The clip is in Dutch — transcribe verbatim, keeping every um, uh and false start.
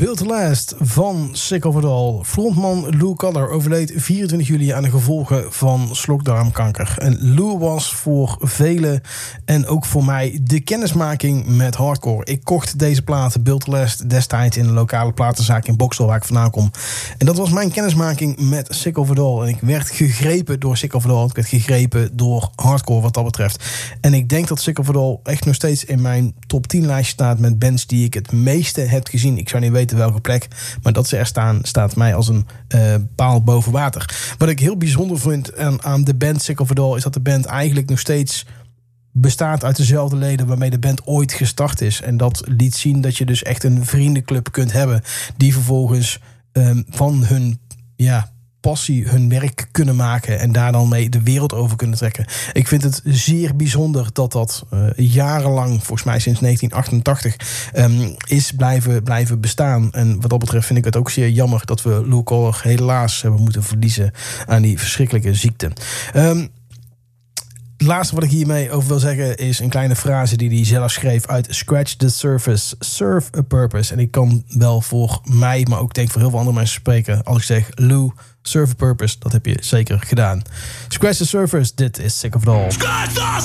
Built to Last van Sick of It All. Frontman Lou Collar overleed vierentwintig juli aan de gevolgen van slokdarmkanker. En Lou was voor velen en ook voor mij de kennismaking met hardcore. Ik kocht deze plaat Built to Last destijds in een lokale platenzaak in Bokstel, waar ik vandaan kom. En dat was mijn kennismaking met Sick of It All. En ik werd gegrepen door Sick of It All. Ik werd gegrepen door hardcore wat dat betreft. En ik denk dat Sick of It All echt nog steeds in mijn top tien lijstje staat met bands die ik het meeste heb gezien. Ik zou niet weten welke plek, maar dat ze er staan, staat mij als een uh, paal boven water. Wat ik heel bijzonder vind aan, aan de band Sick of It All is dat de band eigenlijk nog steeds bestaat uit dezelfde leden waarmee de band ooit gestart is. En dat liet zien dat je dus echt een vriendenclub kunt hebben die vervolgens um, van hun ja, passie hun werk kunnen maken en daar dan mee de wereld over kunnen trekken. Ik vind het zeer bijzonder dat dat uh, jarenlang, volgens mij sinds negentien achtentachtig, um, is blijven, blijven bestaan. En wat dat betreft vind ik het ook zeer jammer dat we Lou Collar helaas hebben moeten verliezen aan die verschrikkelijke ziekte. Um, Het laatste wat ik hiermee over wil zeggen is een kleine frase die hij zelf schreef uit Scratch the Surface, Serve a Purpose. En ik kan wel voor mij, maar ook denk voor heel veel andere mensen spreken als ik zeg Lou, serve a purpose. Dat heb je zeker gedaan. Scratch the Surface, dit is Sick of It All.